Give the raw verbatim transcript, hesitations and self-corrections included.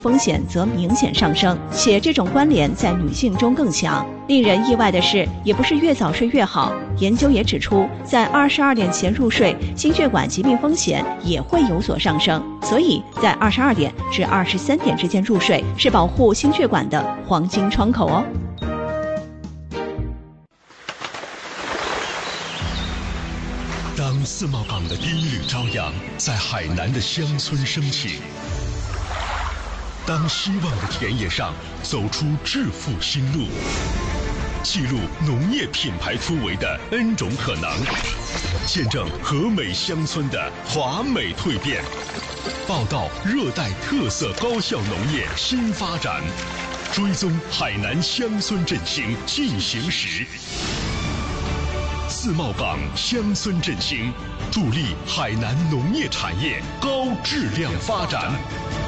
风险则明显上升，且这种关联在女性中更强。令人意外的是，也不是越早睡越好。研究也指出，在二十二点前入睡，心血管疾病风险也会有所上升。所以在二十二点至二十三点之间入睡，是保护心血管的黄金窗口哦。 当自贸港的第一缕朝阳在海南的乡村升起，当希望的田野上走出致富新路，记录农业品牌突围的 N 种可能，见证和美乡村的华美蜕变，报道热带特色高效农业新发展，追踪海南乡村振兴进行时。自贸港乡村振兴，助力海南农业产业高质量发展。